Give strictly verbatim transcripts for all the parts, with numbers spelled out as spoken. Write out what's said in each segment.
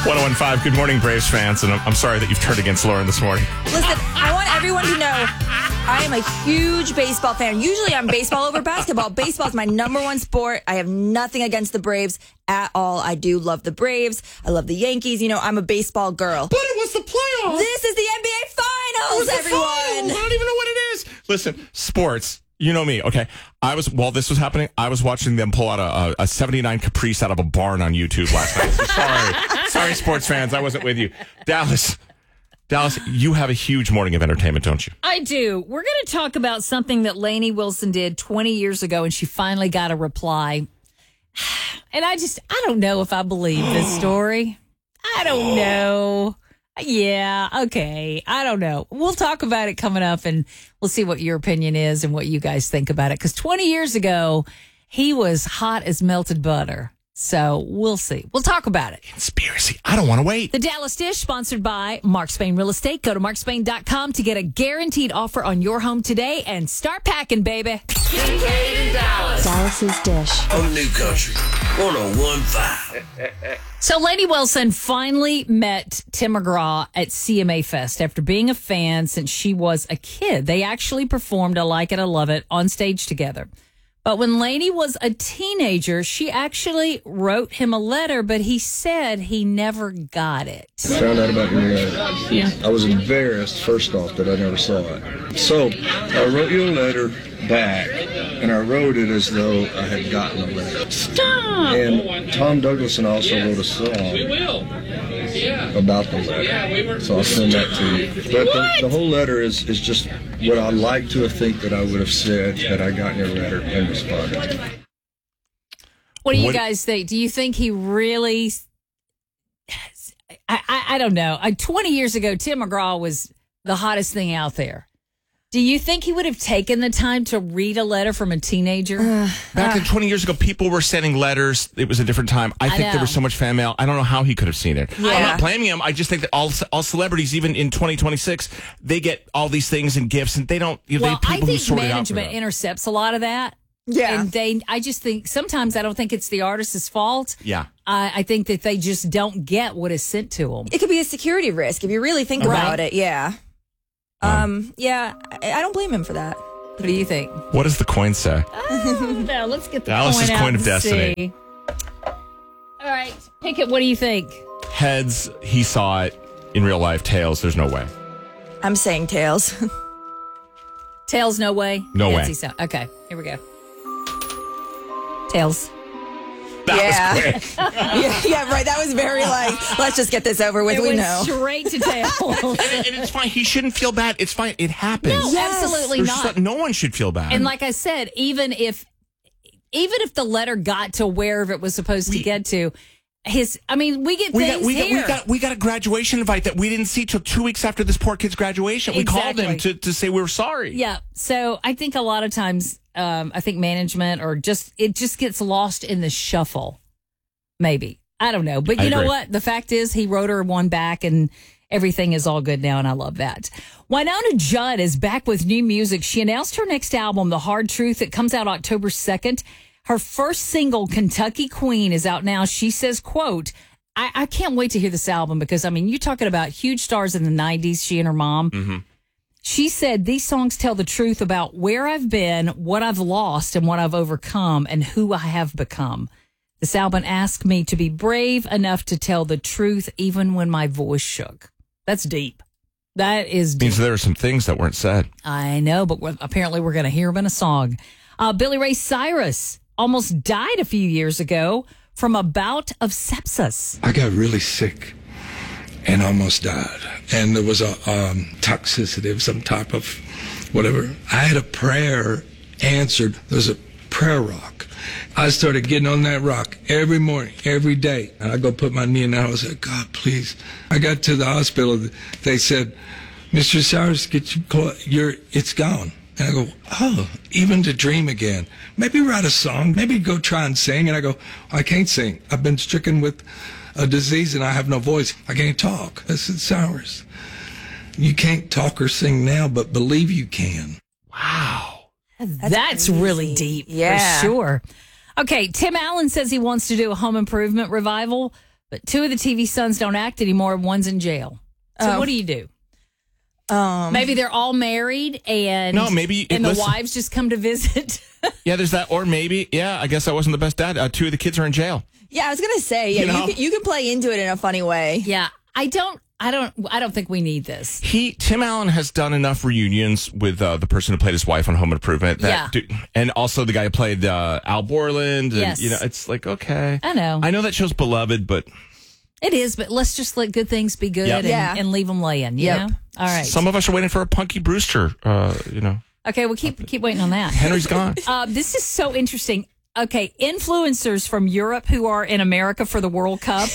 one oh one point five, good morning, Braves fans. And I'm, I'm sorry that you've turned against Lauren this morning. Listen, I want everyone to know I am a huge baseball fan. Usually I'm baseball over basketball. Baseball is my number one sport. I have nothing against the Braves at all. I do love the Braves. I love the Yankees. You know, I'm a baseball girl. But it was the playoffs. This is the N B A Finals, everyone. Finals. I don't even know what it is. Listen, sports. You know me, okay? I was, while this was happening, I was watching them pull out a, a seventy-nine Caprice out of a barn on YouTube last night. So sorry. Sorry, sports fans. I wasn't with you. Dallas, Dallas, you have a huge morning of entertainment, don't you? I do. We're going to talk about something that Lainey Wilson did twenty years ago, and she finally got a reply. And I just, I don't know if I believe this story. I don't know. Yeah, okay. I don't know. We'll talk about it coming up, and we'll see what your opinion is and what you guys think about it. Because twenty years ago, he was hot as melted butter. So we'll see. We'll talk about it. Conspiracy. I don't want to wait. The Dallas Dish, sponsored by Mark Spain Real Estate. Go to mark spain dot com to get a guaranteed offer on your home today and start packing, baby. Kincaid and Dallas. Dallas's Dish. On New Country one oh one point five. So Lainey Wilson finally met Tim McGraw at C M A Fest after being a fan since she was a kid. They actually performed I Like It, I Love It on stage together. But when Lainey was a teenager, she actually wrote him a letter, but he said he never got it. I found out about your letter. Yeah. I was embarrassed, first off, that I never saw it. So I wrote you a letter back, and I wrote it as though I had gotten a letter. Stop! And Tom Douglason also wrote a song about the letter. So I'll send that to you. But the, the whole letter is, is just what I like to think that I would have said had I gotten your letter and responded. What do you What- guys think? Do you think he really... I, I, I don't know. I, twenty years ago, Tim McGraw was the hottest thing out there. Do you think he would have taken the time to read a letter from a teenager? Uh, Back in twenty years ago, people were sending letters. It was a different time. I, I think there know. was so much fan mail. I don't know how he could have seen it. Yeah. I'm not blaming him. I just think that all all celebrities, even in twenty twenty-six, they get all these things and gifts, and they don't. You know, Well, they I have people who think sort it out for management them. intercepts a lot of that. Yeah. And they, I just think sometimes I don't think it's the artist's fault. Yeah. I, I think that they just don't get what is sent to them. It could be a security risk if you really think Right. about it. Yeah. Um. Yeah. I, I don't blame him for that. What do you think? What does the coin say? No, let's get the Dallas's coin out coin of and destiny. see. All right, pick it. What do you think? Heads, he saw it. In real life, tails, there's no way. I'm saying tails. Tails, no way. No Heads, way. he saw- Okay, here we go. Tails. That Yeah. was quick. yeah, yeah, right. That was very like, let's just get this over with. It we went know. straight to tails. and, it- and it's fine. He shouldn't feel bad. It's fine. It happens. No, Yes. absolutely There's not. just- no one should feel bad. And like I said, even if even if the letter got to wherever it was supposed to We- get to, his I mean, we get we things got, we, got, here. we got we got a graduation invite that we didn't see till two weeks after this poor kid's graduation. We called them Exactly. to, to say we were sorry. Yeah. So I think a lot of times, um, I think management or just it just gets lost in the shuffle. Maybe. I don't know. But I you know agree. what? The fact is he wrote her one back and everything is all good now, and I love that. Winona Judd is back with new music. She announced her next album, The Hard Truth. It comes out October second. Her first single, Kentucky Queen, is out now. She says, quote, I, I can't wait to hear this album because, I mean, you're talking about huge stars in the nineties, she and her mom. Mm-hmm. She said, these songs tell the truth about where I've been, what I've lost, and what I've overcome, and who I have become. This album asked me to be brave enough to tell the truth even when my voice shook. That's deep. That is deep. Means there are some things that weren't said. I know, but we're, apparently we're going to hear them in a song. Uh, Billy Ray Cyrus almost died a few years ago from a bout of sepsis. I got really sick and almost died. And there was a um, toxicity of some type of whatever. I had a prayer answered. There was a prayer rock. I started getting on that rock every morning, every day. And I go put my knee in there. I was like, God, please. I got to the hospital. They said, Mister Cyrus, get you close. You're, it's gone. And I go, oh, even to dream again. Maybe write a song. Maybe go try and sing. And I go, I can't sing. I've been stricken with a disease and I have no voice. I can't talk. I said, Cyrus, you can't talk or sing now, but believe you can. Wow. That's, really deep, Yeah. for sure. Okay, Tim Allen says he wants to do a home improvement revival, But two of the T V sons don't act anymore. One's in jail. So Oh. what do you do? Um, Maybe they're all married and No, maybe- and the listen. wives just come to visit. Yeah, there's that. Or maybe, yeah, I guess I wasn't the best dad. Uh, two of the kids are in jail. yeah, I was gonna say, yeah, You you, know? can, you can play into it in a funny way. yeah, I don't. I don't. I don't think we need this. He Tim Allen has done enough reunions with uh, the person who played his wife on Home Improvement. That, Yeah. dude, and also the guy who played uh, Al Borland. And, Yes. you know, it's like, okay. I know. I know that show's beloved, but It is, but let's just let good things be good Yep. and, Yeah. and leave them laying. You Yep. know? All right. some of us are waiting for a Punky Brewster. Uh, you know, Okay, well, keep keep waiting on that. Henry's gone. Uh, this is so interesting. Okay, influencers from Europe who are in America for the World Cup,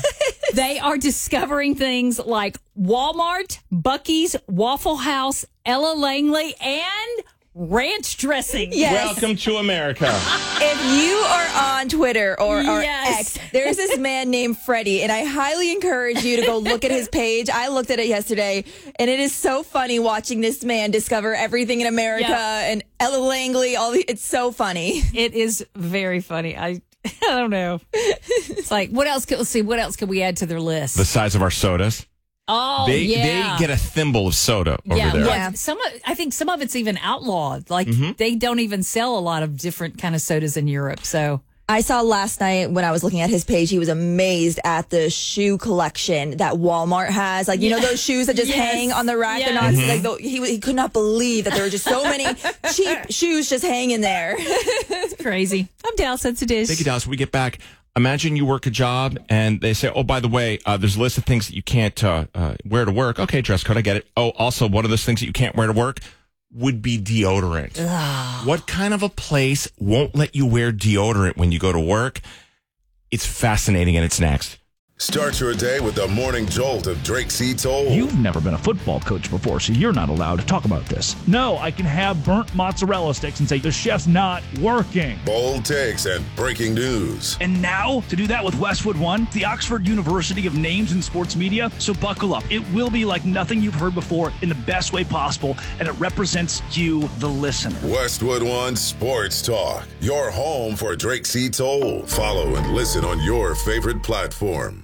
they are discovering things like Walmart, Buc-ee's, Waffle House, Ella Langley, and ranch dressing. Yes. Welcome to America. If you are on Twitter or, or Yes. X, there's this man named Freddie, and I highly encourage you to go look at his page. I looked at it yesterday, and it is so funny watching this man discover everything in America Yeah. and Ella Langley. All the, it's so funny. It is very funny. I I don't know. It's like, what else? Could, let's see. What else could we add to their list? The size of our sodas. oh, They yeah. they get a thimble of soda over yeah, there. well, Yeah. some of, I think some of it's even outlawed. Like Mm-hmm. they don't even sell a lot of different kind of sodas in Europe. So I saw last night when I was looking at his page, he was amazed at the shoe collection that Walmart has. Like, you know, those shoes that just Yes. hang on the rack. They're Yes. not, like, the, he, he could not believe that there were just so many cheap shoes just hanging there. it's crazy. I'm Dallas. That's a dish. Thank you, Dallas. When we get back, imagine you work a job and they say, oh, by the way, uh, there's a list of things that you can't uh, uh, wear to work. Okay, dress code, I get it. Oh, also, one of those things that you can't wear to work would be deodorant. What kind of a place won't let you wear deodorant when you go to work? It's fascinating, and it's next. Start your day with the morning jolt of Drake C. Toll. You've never been a football coach before, so you're not allowed to talk about this. No, I can have burnt mozzarella sticks and say the chef's not working. Bold takes and breaking news. And now, to do that with Westwood One, the Oxford University of names in sports media, so buckle up. It will be like nothing you've heard before in the best way possible, and it represents you, the listener. Westwood One Sports Talk. Your home for Drake C. Toll. Follow and listen on your favorite platform.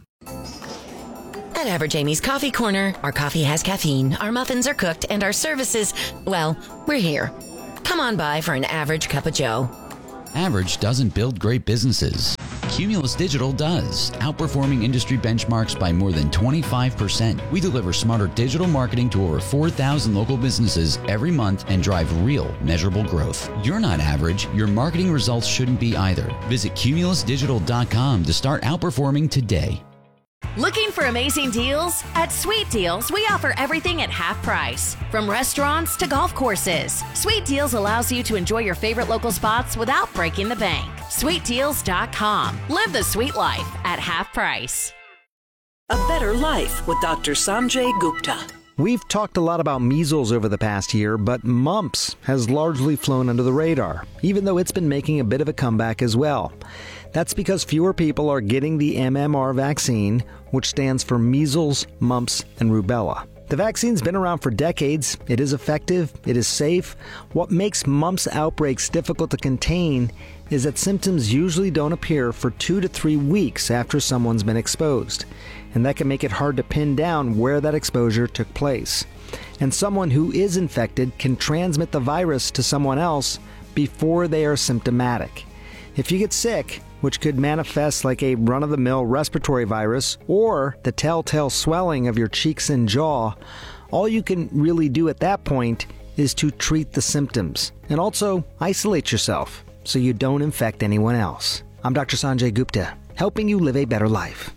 At Average Amy's Coffee Corner, our coffee has caffeine, our muffins are cooked, and our services, well, we're here. Come on by for an average cup of joe. Average doesn't build great businesses. Cumulus Digital does, outperforming industry benchmarks by more than twenty-five percent. We deliver smarter digital marketing to over four thousand local businesses every month and drive real, measurable growth. You're not average. Your marketing results shouldn't be either. Visit cumulus digital dot com to start outperforming today. Looking for amazing deals? At Sweet Deals, we offer everything at half price. From restaurants to golf courses, Sweet Deals allows you to enjoy your favorite local spots without breaking the bank. sweet deals dot com. Live the sweet life at half price. A Better Life with Doctor Sanjay Gupta. We've talked a lot about measles over the past year, but mumps has largely flown under the radar, even though it's been making a bit of a comeback as well. That's because fewer people are getting the M M R vaccine, which stands for measles, mumps, and rubella. The vaccine's been around for decades. It is effective. It is safe. What makes mumps outbreaks difficult to contain is that symptoms usually don't appear for two to three weeks after someone's been exposed. And that can make it hard to pin down where that exposure took place. And someone who is infected can transmit the virus to someone else before they are symptomatic. If you get sick, which could manifest like a run-of-the-mill respiratory virus or the telltale swelling of your cheeks and jaw, all you can really do at that point is to treat the symptoms and also isolate yourself so you don't infect anyone else. I'm Doctor Sanjay Gupta, helping you live a better life.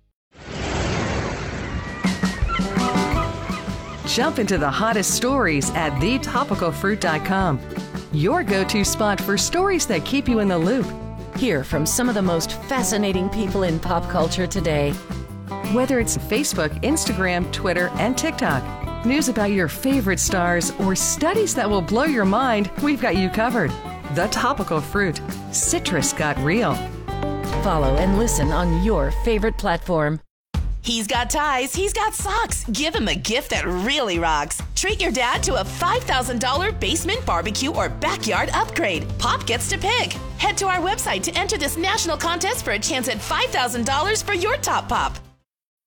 Jump into the hottest stories at the topical fruit dot com. Your go-to spot for stories that keep you in the loop. Hear from some of the most fascinating people in pop culture today. Whether it's Facebook, Instagram, Twitter, and TikTok, news about your favorite stars, or studies that will blow your mind, we've got you covered. The Topical Fruit. Citrus got real. Follow and listen on your favorite platform. He's got ties, he's got socks. Give him a gift that really rocks. Treat your dad to a five thousand dollars basement, barbecue, or backyard upgrade. Pop gets to pick. Head to our website to enter this national contest for a chance at five thousand dollars for your top pop.